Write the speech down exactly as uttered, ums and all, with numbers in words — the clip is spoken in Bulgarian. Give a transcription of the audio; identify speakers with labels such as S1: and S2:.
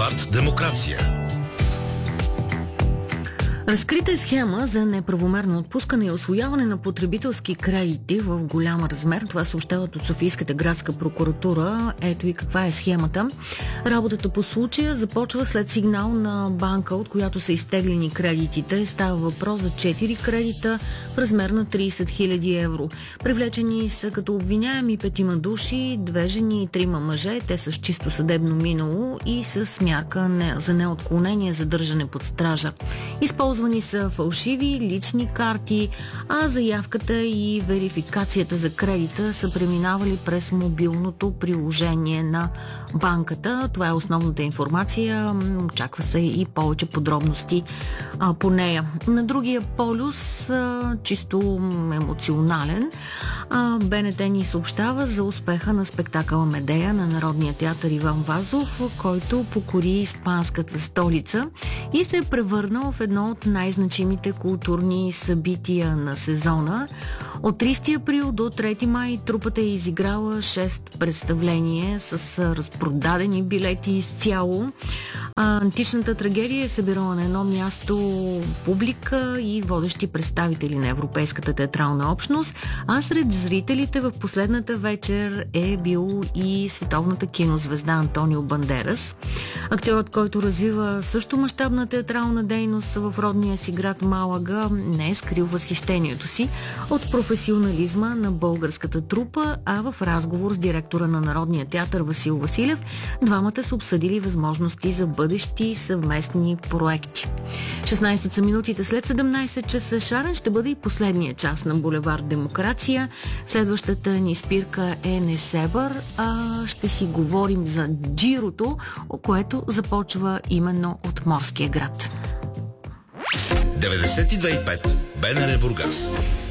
S1: Булевард Демокрация.
S2: Разкрита е схема за неправомерно отпускане и усвояване на потребителски кредити в голям размер. Това съобщават от Софийската градска прокуратура. Ето и каква е схемата. Работата по случая започва след сигнал на банка, от която са изтеглени кредитите. Става въпрос за четири кредита в размер на трийсет хиляди евро. Привлечени са като обвиняеми петима души, две жени и трима мъже. Те са с чисто съдебно минало и с мярка за неотклонение за държане под стража. Използвани са фалшиви лични карти, а заявката и верификацията за кредита са преминавали през мобилното приложение на банката. Това е основната информация. Очаква се и повече подробности а, по нея. На другия полюс, а, чисто емоционален, а, БНТ ни съобщава за успеха на спектакъла Медея на Народния театър Иван Вазов, който покори испанската столица и се е превърнал в едно от най-значимите културни събития на сезона. От трийсети април до трети май трупата е изиграла шест представления с разпродадени билети изцяло. А, античната трагедия е събирала на едно място публика и водещи представители на европейската театрална общност, а сред зрителите в последната вечер е бил и световната кинозвезда Антонио Бандерас. Актьорът, който развива също мащабна театрална дейност в родния си град Малага, не е скрил възхищението си от професионализма на българската трупа, а в разговор с директора на Народния театър Васил Василев, двамата са обсъдили възможности за бъдещи съвместни проекти. шестнайсет са минутите след седемнайсет часа. Шарен ще бъде и последния час на Булевард Демокрация. Следващата ни спирка е Несебър. А ще си говорим за Джирото, което започва именно от морския град.
S1: деветдесет и две и пет БНР Бургас.